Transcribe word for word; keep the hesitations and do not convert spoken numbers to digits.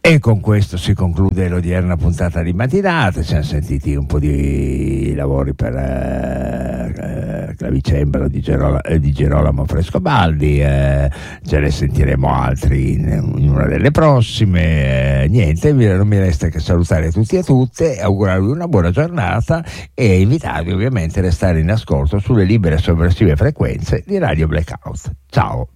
E con questo si conclude l'odierna puntata di mattinata. Ci siamo sentiti un po' di lavori per eh, clavicembalo di, Gerola, eh, di Girolamo Frescobaldi, eh, ce ne sentiremo altri in, in una delle prossime. Eh, niente, non mi resta che salutare tutti e tutte, augurarvi una buona giornata e invitarvi ovviamente a restare in ascolto sulle libere e sovversive frequenze di Radio Blackout. Ciao!